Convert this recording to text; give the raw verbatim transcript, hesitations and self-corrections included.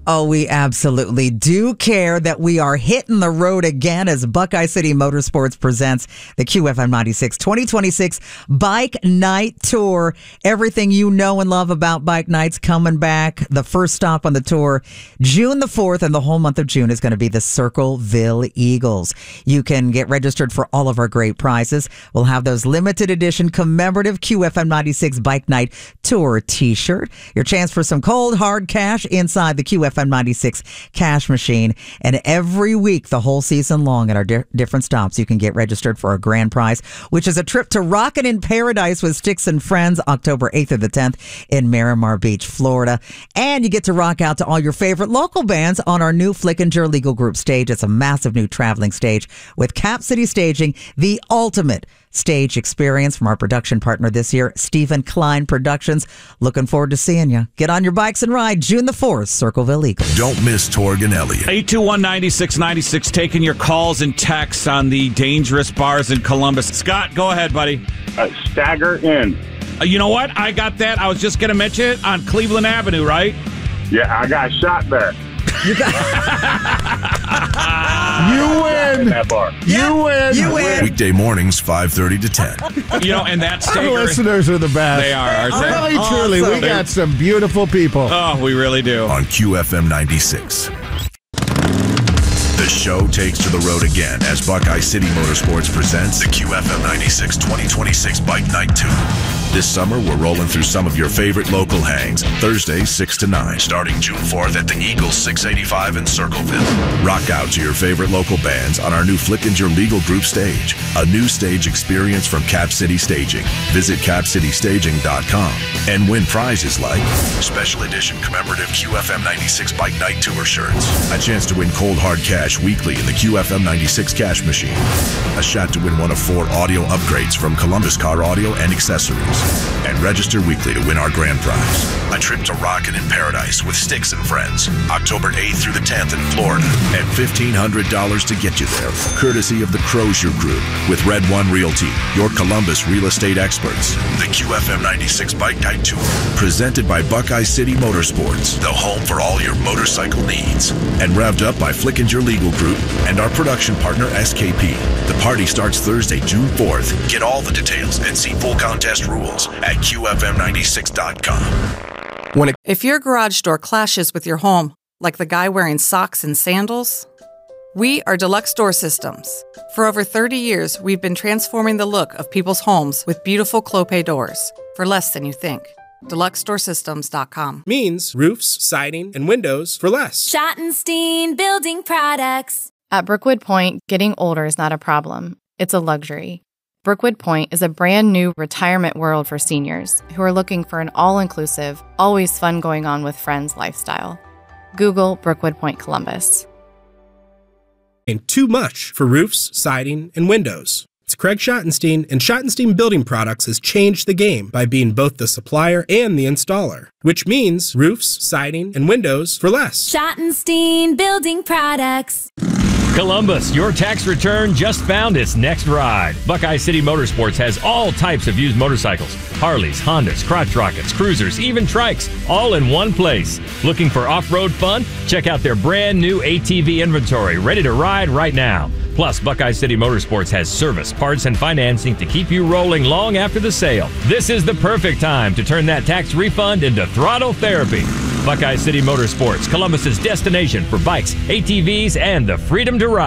Oh, we absolutely do care that we are hitting the road again as Buckeye City Motorsports presents the Q F M ninety-six twenty twenty-six Bike Night Tour. Everything you know and love about bike nights coming back. The first stop on the tour, June the fourth, and the whole month of June is going to be the Circleville Eagles. You can get registered for all of our great prizes. We'll have those limited edition commemorative Q F M ninety-six Bike Night Tour t-shirt. Your chance for some cold, hard cash inside the Q F M ninety-six cash machine. And every week, the whole season long at our di- different stops, you can get registered for a grand prize, which is a trip to Rockin' in Paradise with Sticks and Friends, October eighth through the tenth in Miramar Beach, Florida. And you get to rock out to all your favorite local bands on our new Flickinger Legal Group stage. It's a massive new traveling stage with Cap City Staging, the ultimate stage experience from our production partner this year, Stephen Klein Productions. Looking forward to seeing you. Get on your bikes and ride June the fourth, Circleville Eagles. Don't miss Torg and Elliott. eight two one, nine six nine six, taking your calls and texts on the dangerous bars in Columbus. Scott, go ahead, buddy. Uh, Stagger Inn. Uh, you know what? I got that. I was just going to mention it on Cleveland Avenue, right? Yeah, I got shot there. You got You win. In that bar. You win. You win. Weekday mornings, five thirty to ten. You know, and that Our Stager, listeners are the best. they are, aren't they? Really, truly, we Awesome. got some beautiful people. Oh, we really do. On Q F M ninety-six. The show takes to the road again as Buckeye City Motorsports presents the Q F M ninety-six twenty twenty-six Bike Night Tour. This summer, we're rolling through some of your favorite local hangs. Thursday, six to nine, starting June fourth at the Eagles six eighty-five in Circleville. Rock out to your favorite local bands on our new Flickinger Legal Group stage. A new stage experience from Cap City Staging. Visit cap city staging dot com and win prizes like special edition commemorative Q F M ninety-six Bike Night Tour shirts, a chance to win cold hard cash weekly in the Q F M ninety-six cash machine, a shot to win one of four audio upgrades from Columbus Car Audio and Accessories, and register weekly to win our grand prize, a trip to Rockin' in Paradise with Sticks and Friends, October eighth through the tenth in Florida, and fifteen hundred dollars to get you there, courtesy of the Crozier Group with Red One Realty, your Columbus real estate experts. The Q F M ninety-six Bike Night Tour, presented by Buckeye City Motorsports, the home for all your motorcycle needs, and revved up by Flickinger Legal Group and our production partner S K P. The party starts Thursday, June fourth. Get all the details and see full contest rules at Q F M ninety-six dot com. When it- if your garage door clashes with your home, like the guy wearing socks and sandals, we are Deluxe Door Systems. For over thirty years, we've been transforming the look of people's homes with beautiful Clopay doors for less than you think. Deluxe Door Systems dot com. Means roofs, siding, and windows for less. Schottenstein Building Products. At Brookwood Point, getting older is not a problem. It's a luxury. Brookwood Point is a brand new retirement world for seniors who are looking for an all-inclusive, always fun going on with friends lifestyle. Google Brookwood Point Columbus. And too much for roofs, siding, and windows. It's Craig Schottenstein, and Schottenstein Building Products has changed the game by being both the supplier and the installer, which means roofs, siding, and windows for less. Schottenstein Building Products. Columbus, your tax return just found its next ride. Buckeye City Motorsports has all types of used motorcycles. Harleys, Hondas, crotch rockets, cruisers, even trikes, all in one place. Looking for off-road fun? Check out their brand new A T V inventory, ready to ride right now. Plus, Buckeye City Motorsports has service, parts, and financing to keep you rolling long after the sale. This is the perfect time to turn that tax refund into throttle therapy. Buckeye City Motorsports, Columbus's destination for bikes, A T Vs, and the freedom to ride.